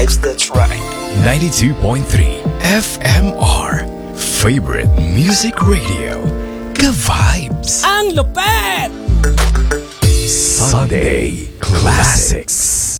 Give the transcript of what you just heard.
vibes, that's right. 92.3 FMR. Favorite Music Radio. Ka-vibes. Ang lupet! Sunday Classics.